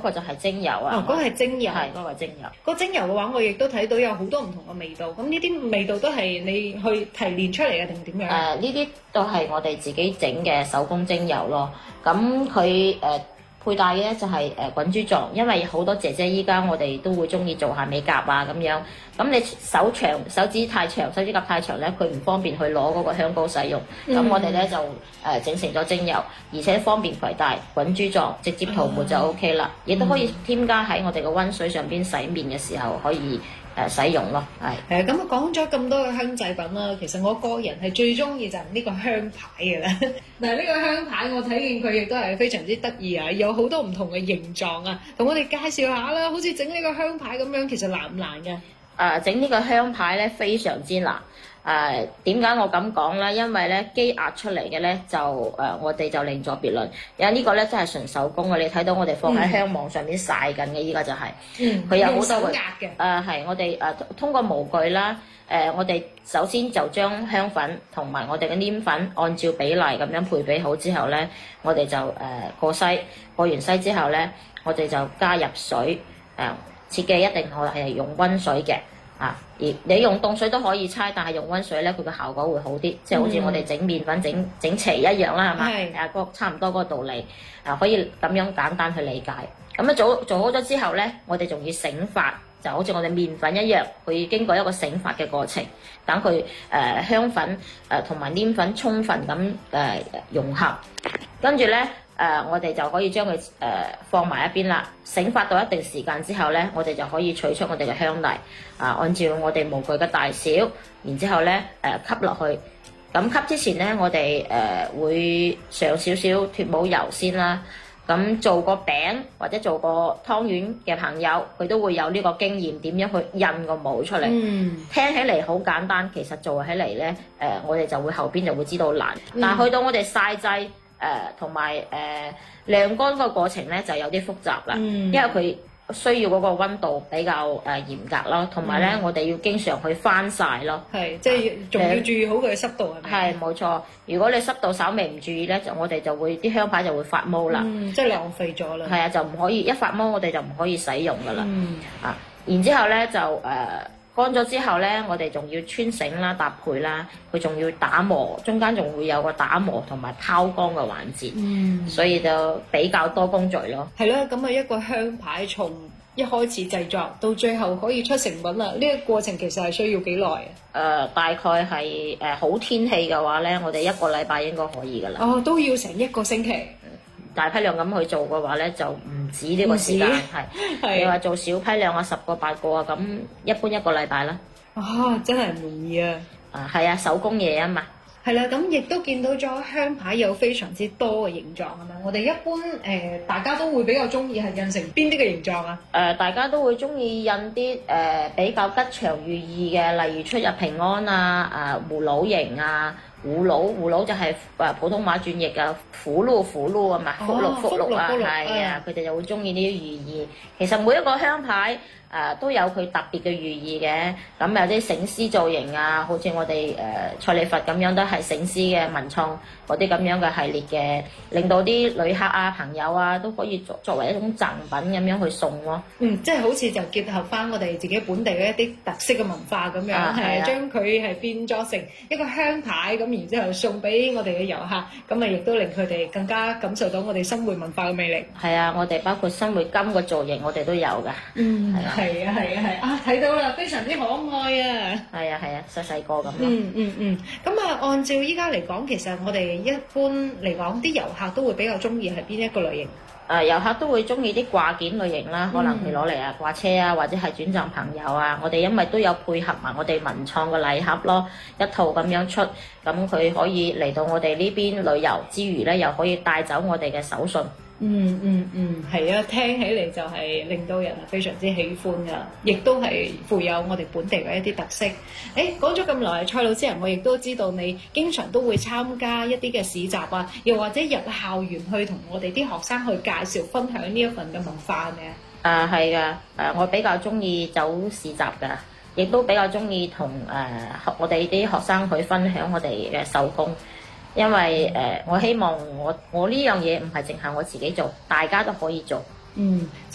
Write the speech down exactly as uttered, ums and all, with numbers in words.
個就係精油啊。 哦，嗰個係精油， 係嗰個係精油。 個精油嘅話，我亦都睇到有好多唔同嘅味道。咁呢啲味道都係你去提煉出嚟嘅定點樣？ 誒，呢啲都係我哋自己整嘅手工精油咯。咁佢誒佩戴嘅咧就係誒滾珠狀，因為好多姐姐依家我哋都會中意做下美甲啊咁樣。咁你手長手指太長，手指甲太長咧，佢唔方便去攞嗰個香膏使用。咁、嗯、我哋咧就誒整成咗精油，而且方便攜帶，滾珠狀，直接塗抹就 O K 啦。亦都、嗯、可以添加喺我哋嘅溫水上邊洗面嘅時候可以誒使用咯。係誒咁啊，講咗咁多嘅香製品啦，其實我個人係最中意就係呢個香牌嘅啦。嗱，呢個香牌我睇見佢亦都係非常之得意啊，有好多唔同嘅形狀啊，同我哋介紹下啦。好似整呢個香牌咁樣，其實難唔難嘅？ 誒整呢個香牌咧非常之難。誒點解我咁講咧？因為咧機壓出嚟嘅咧就誒、呃、我哋就另作別論。因為呢個咧真係純手工嘅，你睇到我哋放喺香網上面曬緊嘅，依家就係、是，佢、嗯、有好多手壓嘅。 誒係、呃、我哋誒、呃、通過模具啦，誒、呃、我哋首先就將香粉同埋我哋嘅黏粉按照比例咁樣配比好之後咧，我哋就誒、呃、過篩，過完篩之後咧，我哋就加入水誒。呃切記一定我係用溫水嘅，啊，而你用凍水都可以搓，但係用溫水咧，佢個效果會好啲，即係好似我哋整麵粉整整斜一樣啦，係嘛？係啊，個差唔多嗰個道理，啊，可以咁樣簡單去理解。咁啊做做好咗之後咧，我哋仲要醒發，就好似我哋麵粉一樣，佢要經過一個醒發嘅過程，等佢誒香粉誒同埋黏粉充分咁誒、呃、融合，跟住咧。誒、呃，我哋就可以將佢誒放埋一邊啦。醒發到一定時間之後咧，我哋就可以取出我哋嘅香泥啊，按照我哋模具嘅大小，然之後咧誒、呃、吸落去。咁吸之前咧，我哋誒、呃、會上少少脫模油先啦。咁做個餅或者做個湯圓嘅朋友，佢都會有呢個經驗，點樣去印個模出嚟。嗯，聽起嚟好簡單，其實做起嚟咧誒，我哋就會後邊就會知道難。嗯、但係去到我哋曬製。誒同埋誒晾乾個過程咧就有啲複雜啦，嗯、因為佢需要嗰個溫度比較誒、呃、嚴格咯，同埋咧我哋要經常去翻曬咯。係，即係仲要注意好佢嘅濕度係咪？係冇錯，如果你濕度稍微唔注意咧，就我哋就會啲香牌就會發毛啦。嗯，即係浪費咗啦。係啊，就唔可以一發毛，我哋就唔可以使用噶啦。嗯。啊，然之後咧就誒。呃乾咗之後咧，我哋仲要穿繩啦、搭配啦，佢仲要打磨，中間仲會有個打磨同埋拋光嘅環節，嗯、所以就比較多工序咯。係咯，咁啊一個香牌從一開始製作到最後可以出成品啦，呢、這個過程其實係需要幾耐啊？誒、呃，大概係誒、呃、好天氣嘅話咧，我哋一個禮拜應該可以噶啦。哦，都要成一個星期。大批量咁去做嘅話咧，就唔止呢個時間，係你話做小批量啊，十個八個啊，咁一般一個禮拜啦。啊，真係唔容易啊！啊，係啊，手工嘢啊嘛。係啦，咁亦都見到咗香牌有非常之多嘅形狀啊嘛。我哋一般誒、呃，大家都會比較中意係印成邊啲嘅形狀啊？誒、呃，大家都會中意印啲誒、呃、比較吉祥寓意嘅，例如出入平安啊、啊葫蘆形啊。葫蘆葫蘆就係誒普通話轉譯嘅福祿福祿啊嘛，福祿福祿啊，係啊，佢哋就會中意呢啲寓意。其實每一個香牌誒、呃、都有佢特別嘅寓意嘅。咁有啲醒獅造型啊，好似我哋誒蔡李佛咁樣都係醒獅嘅文創嗰啲咁樣嘅系列嘅，令到啲旅客啊朋友啊都可以作作為一種贈品咁樣去送咯。嗯，即係好似就結合翻我哋自己本地嘅一啲特色嘅文化咁樣，係啊，將佢係變咗成一個香牌咁。然之後送俾我哋嘅遊客，咁啊亦都令佢哋更加感受到我哋生活文化嘅魅力。係啊，我哋包括生活金個造型，我哋都有㗎。嗯，係啊，係啊，係啊，睇到啦，非常之可愛啊！係啊，係啊，細細個咁咯。嗯嗯嗯，咁啊，按照依家嚟講，其實我哋一般嚟講，啲遊客都會比較中意係邊一個類型？誒、呃、遊客都會中意啲掛件類型啦，可能佢攞嚟啊掛車啊，或者係轉贈朋友啊。我哋因為都有配合埋我哋文創嘅禮盒咯，一套咁樣出，咁佢可以嚟到我哋呢邊旅遊之餘咧，又可以帶走我哋嘅手信。嗯嗯嗯，係啊，聽起嚟就係令到人啊非常之喜歡㗎，亦都係富有我哋本地嘅一啲特色。誒，講咗咁耐，蔡老師人，我亦都知道你經常都會參加一啲嘅市集啊，又或者入校園去同我哋啲學生去介紹分享呢一份嘅文化嘅。誒係㗎，誒我比較中意走市集㗎，亦都比較中意同誒我哋啲學生去分享我哋嘅手工。因為誒、呃，我希望我我呢樣嘢唔係淨係我自己做，大家都可以做。嗯。